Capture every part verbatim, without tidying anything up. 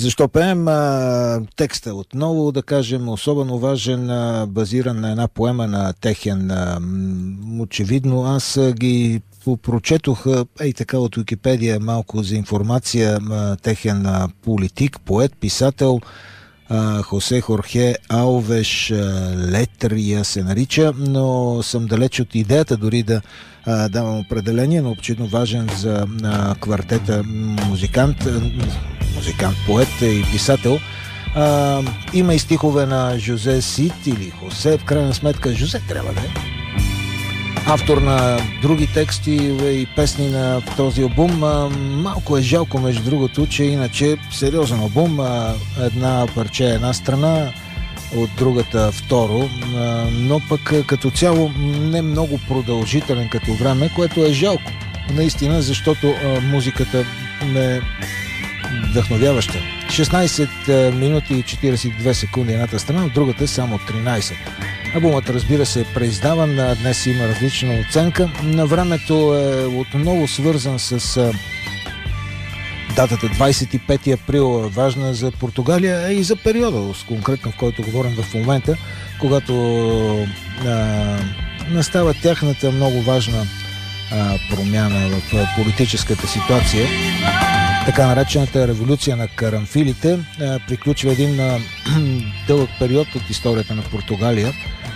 Защо пеем? А, текста отново, да кажем, особено важен, а, базиран на една поема на Техен. А, очевидно, аз а, ги прочетох, ей така от Википедия, малко за информация. А, Техен а, политик, поет, писател, а, Хосе Хорхе Алвеш а, Летрия се нарича, но съм далеч от идеята дори да а, давам определение, но очевидно важен за а, квартета музикант, музикант, поет и писател. А, има и стихове на Жозе Сид или Хосе, в крайна сметка Жозе трябва да е. Автор на други тексти и песни на този албум. А, малко е жалко, между другото, че иначе сериозен албум. А, една парче е една страна, от другата второ, а, но пък като цяло не много продължителен като време, което е жалко. Наистина, защото а, музиката е вдъхновяваща. шестнайсет минути и четирийсет и две секунди едната страна, от другата само тринайсет. Албумът, разбира се, е преиздаван, днес има различна оценка. На времето е отново свързан с а, датата двайсет и пети април, важна за Португалия и за периода, конкретно в който говорим в момента, когато а, настава тяхната много важна а, промяна в а, политическата ситуация. Така наречената революция на карамфилите а, приключва един а, дълъг период от историята на Португалия.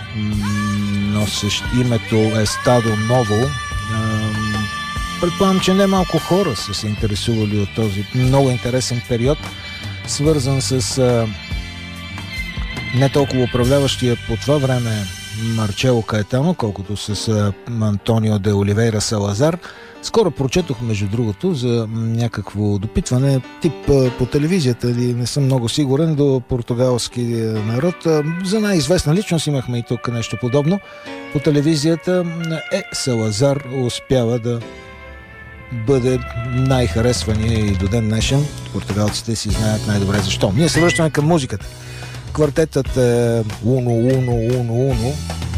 Носещ името Естадо Ново. А, предполагам, че не малко хора са се интересували от този много интересен период, свързан с а, не толкова управляващия по това време Марчело Каетано, колкото с а, Антонио де Оливейра Салазар. Скоро прочетох, между другото, за някакво допитване, тип по телевизията, или не съм много сигурен, до португалски народ. За най-известна личност имахме и тук нещо подобно. По телевизията е Салазар успява да бъде най-харесвания и до ден днешен. Португалците си знаят най-добре защо. Ние се връщаме към музиката. Квартетът е Уно, Уно, Уно, Уно.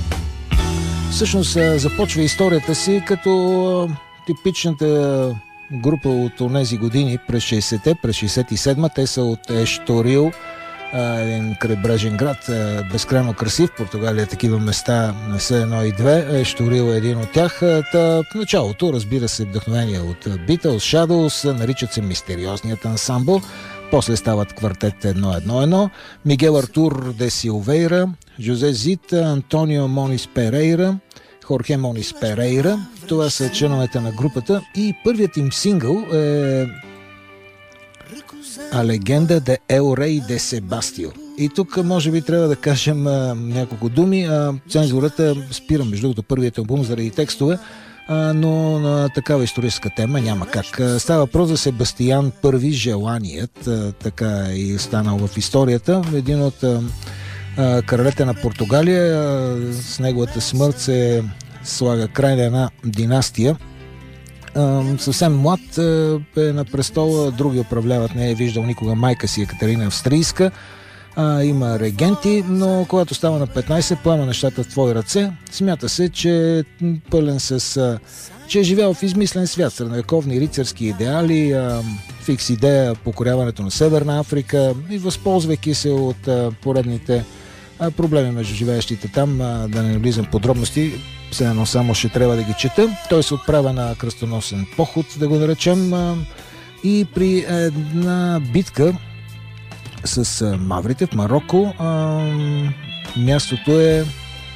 Всъщност започва историята си като типичната група от онези години през шейсетте, през шейсет и седма. Те са от Ешторил, един крайбрежен град, безкрайно красив. Португалия такива места не са едно и две. Ешторил е един от тях. Та, в началото, разбира се, вдъхновение от Beatles, Shadows, наричат се Мистериозният ансамбъл. После стават квартет едно едно едно. Мигел Артур де Силвейра, Жозе Зит, Антонио Монис Перейра, Хорхе Монис Перейра. Това са членовете на групата и първият им сингъл е А легенда де Ел Рей де Себастио. И тук може би трябва да кажем а, няколко думи. А, цензурата спира, между другото, първият албум заради текстове, а, но на такава историческа тема няма как. А, става въпрос за Себастиян Първи, желаният, а, така и станал в историята. Един от а, а, кралете на Португалия. А, с неговата смърт се слага край на една династия. Uh, съвсем млад uh, е на престола, други управляват, не е виждал никога майка си Екатерина Австрийска. Uh, има регенти, но когато става на петнайсет, поема нещата в твои ръце. Смята се, че е пълен с... Uh, че е живял в измислен свят, средновековни рицарски идеали, uh, фикс идея покоряването на Северна Африка и възползвайки се от uh, поредните uh, проблеми между живеещите там, uh, да не навлизам подробности, все едно само ще трябва да ги чета. Той се отправя на кръстоносен поход, да го наречем, и при една битка с маврите в Мароко, мястото е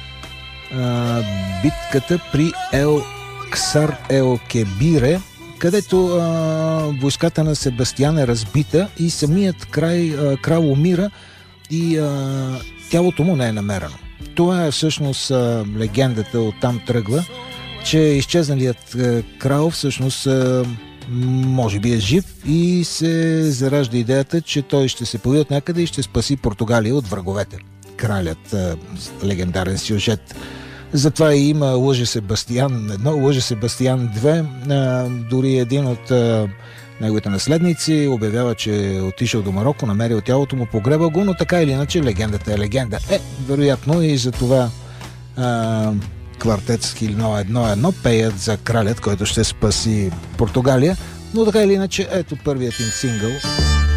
битката при Ел Ксар Ел Кебире, където войската на Себастиян е разбита и самият край, крал умира и тялото му не е намерено. Това е всъщност а, легендата, оттам тръгва, че изчезналият а, крал всъщност а, може би е жив и се заражда идеята, че той ще се появи от някъде и ще спаси Португалия от враговете. Кралят, а, легендарен сюжет. Затова и има Лъже Себастиян едно, Лъже Себастиян две, а, дори един от а, неговите наследници обявява, че е отишъл до Мароко, намерил тялото му, погребал го, но така или иначе легендата е легенда. Е, вероятно и за това а, квартет с едно едно едно пеят за кралят, който ще спаси Португалия, но така или иначе ето първият им сингъл.